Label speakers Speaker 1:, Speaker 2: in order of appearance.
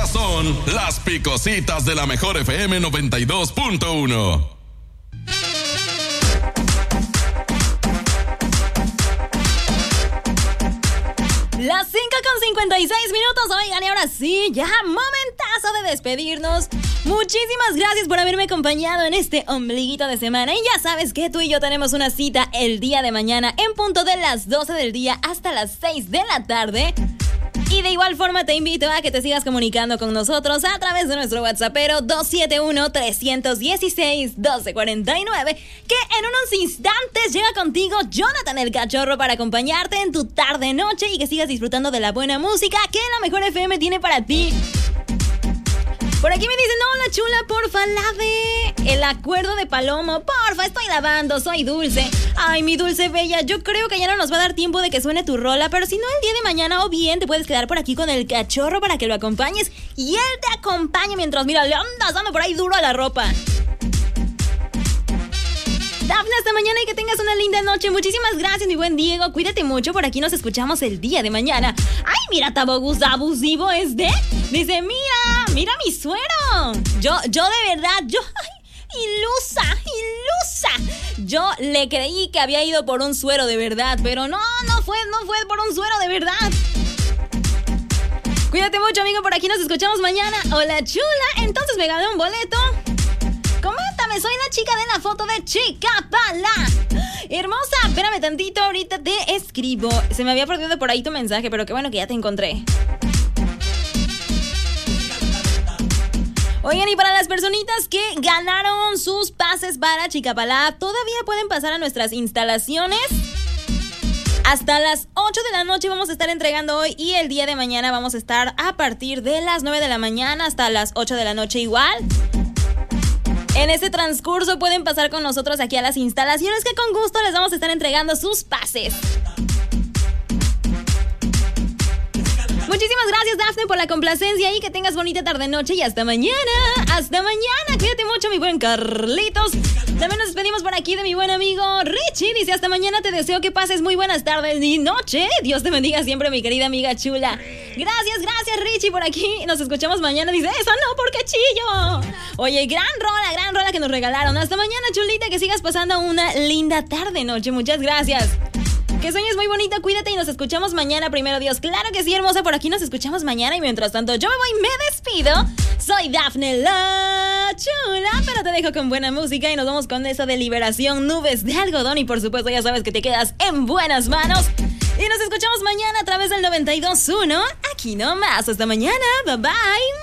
Speaker 1: Estas son las picositas de la mejor FM 92.1.
Speaker 2: Las 5:56 minutos, oigan, y ahora sí, ya momentazo de despedirnos. Muchísimas gracias por haberme acompañado en este ombliguito de semana. Y ya sabes que tú y yo tenemos una cita el día de mañana en punto de las 12 del día hasta las 6 de la tarde. Y de igual forma te invito a que te sigas comunicando con nosotros a través de nuestro WhatsAppero 271-316-1249, que en unos instantes llega contigo Jonathan el Cachorro para acompañarte en tu tarde-noche y que sigas disfrutando de la buena música que la mejor FM tiene para ti. Por aquí me dicen, hola chula, porfa, lave el acuerdo de Palomo. Porfa, estoy lavando, soy Dulce. Ay, mi Dulce bella, yo creo que ya no nos va a dar tiempo de que suene tu rola, pero si no el día de mañana o bien te puedes quedar por aquí con el Cachorro para que lo acompañes y él te acompañe mientras, mira, le andas dando por ahí duro a la ropa. Dafne, hasta mañana y que tengas una linda noche. Muchísimas gracias, mi buen Diego. Cuídate mucho, por aquí nos escuchamos el día de mañana. Ay, mira, Tabogus abusivo dice, mira mi suero. Yo de verdad, ilusa. Yo le creí que había ido por un suero de verdad, pero no fue por un suero de verdad. Cuídate mucho, amigo, por aquí nos escuchamos mañana. Hola, chula, entonces me gané un boleto. Coméntame, soy la chica de la foto de Chicapala. Hermosa, espérame tantito, ahorita te escribo. Se me había perdido por ahí tu mensaje, pero qué bueno que ya te encontré. Oigan, y para las personitas que ganaron sus pases para Chicapala, todavía pueden pasar a nuestras instalaciones. Hasta las 8 de la noche vamos a estar entregando hoy y el día de mañana vamos a estar a partir de las 9 de la mañana hasta las 8 de la noche igual. En ese transcurso pueden pasar con nosotros aquí a las instalaciones que con gusto les vamos a estar entregando sus pases. Muchísimas gracias, Dafne, por la complacencia y que tengas bonita tarde-noche y hasta mañana. Hasta mañana. Cuídate mucho, mi buen Carlitos. También nos despedimos por aquí de mi buen amigo Richie. Dice, hasta mañana, te deseo que pases muy buenas tardes y noche. Dios te bendiga siempre, mi querida amiga chula. Gracias, Richie, por aquí. Nos escuchamos mañana. Dice, eso no, porque chillo. Oye, gran rola que nos regalaron. Hasta mañana, chulita, que sigas pasando una linda tarde-noche. Muchas gracias. Que sueñes muy bonito, cuídate y nos escuchamos mañana, primero Dios. Claro que sí, hermosa, por aquí nos escuchamos mañana. Y mientras tanto, yo me voy, me despido. Soy Dafne la chula, pero te dejo con buena música y nos vamos con eso de Liberación, Nubes de Algodón. Y por supuesto, ya sabes que te quedas en buenas manos. Y nos escuchamos mañana a través del 92.1. Aquí nomás, hasta mañana, bye bye.